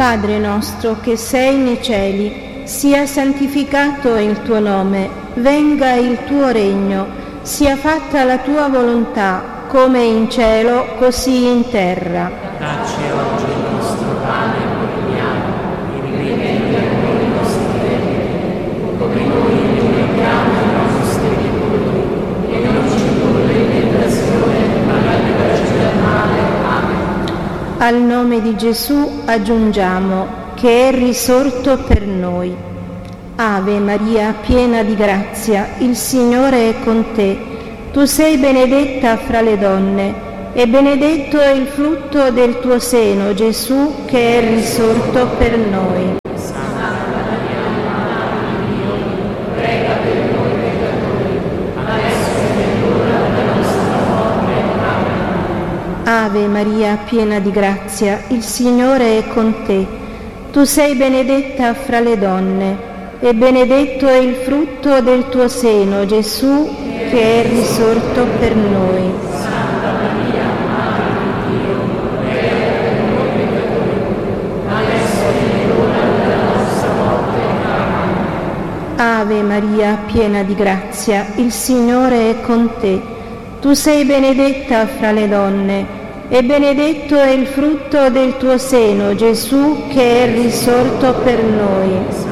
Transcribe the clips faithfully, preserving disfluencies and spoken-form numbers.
Padre nostro che sei nei cieli, sia santificato il tuo nome, venga il tuo regno, sia fatta la tua volontà, come in cielo, così in terra. Dacci oggi il nostro pane quotidiano, e rimetti a noi i nostri debiti, come noi rimettiamo i nostri debitori, e non ci indurre in tentazione, ma liberaci dal male. Amen. Al nome di Gesù aggiungiamo che è risorto per noi. Ave Maria, piena di grazia, il Signore è con te. Tu sei benedetta fra le donne, e benedetto è il frutto del tuo seno, Gesù, che è risorto per noi. Santa Maria, Madre di Dio, prega per noi peccatori, adesso è l'ora della nostra morte. Amen. Ave Maria, piena di grazia, il Signore è con te. Tu sei benedetta fra le donne, e benedetto è il frutto del tuo seno, Gesù, che è risorto per noi. Santa Maria, Madre di Dio, prega per noi peccatori, adesso è l'ora della nostra morte. Amen. Ave Maria, piena di grazia, il Signore è con te. Tu sei benedetta fra le donne, e benedetto è il frutto del tuo seno, Gesù, che è risorto per noi.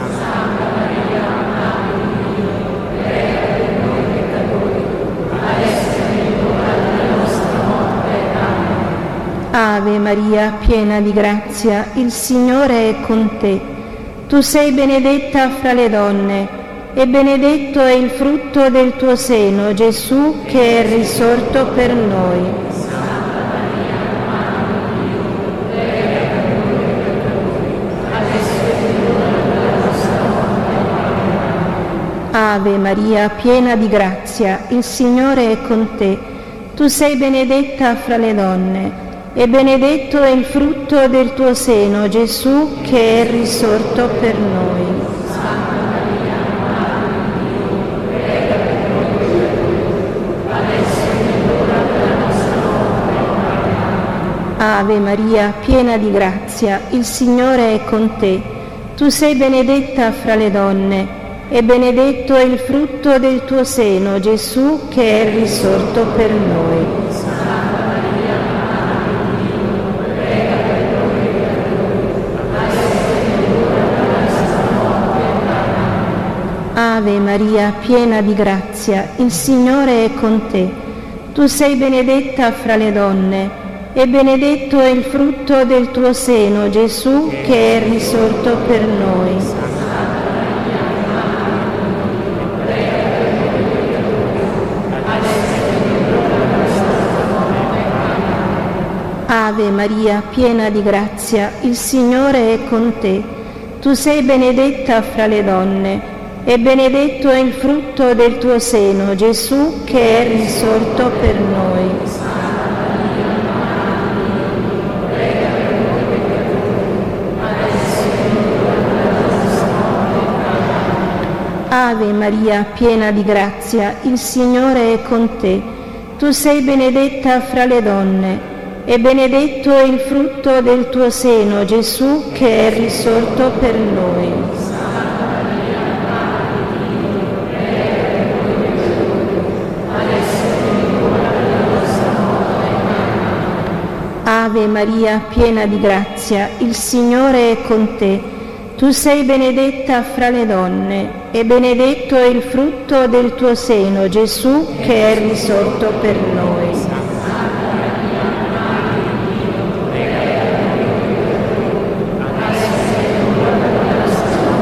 Ave Maria, piena di grazia, il Signore è con te. Tu sei benedetta fra le donne, e benedetto è il frutto del tuo seno, Gesù, che è risorto per noi. Ave Maria, piena di grazia, il Signore è con te. Tu sei benedetta fra le donne, e benedetto è il frutto del tuo seno, Gesù, che è risorto per noi. Santa Maria, Madre di Dio, prega per noi peccatori, adesso è l'ora della nostra morte. Amen. Ave Maria, piena di grazia, il Signore è con te. Tu sei benedetta fra le donne, e benedetto è il frutto del tuo seno, Gesù, che è risorto per noi. Santa Maria, Madre di Dio, prega per noi peccatori, adesso è l'ora della nostra morte. Amen. Ave Maria, piena di grazia, il Signore è con te. Tu sei benedetta fra le donne, e benedetto è il frutto del tuo seno, Gesù, che è risorto per noi. Ave Maria, piena di grazia, il Signore è con te. Tu sei benedetta fra le donne, e benedetto è il frutto del tuo seno, Gesù, che è risorto per noi. Ave Maria, piena di grazia, il Signore è con te. Tu sei benedetta fra le donne, e benedetto è il frutto del tuo seno, Gesù, che è risorto per noi. Santa Maria, Madre di Dio, prega per noi peccatori, adesso è l'ora della nostra morte. Amen. Ave Maria, piena di grazia, il Signore è con te. Tu sei benedetta fra le donne, e benedetto è il frutto del tuo seno, Gesù, che è risorto per noi.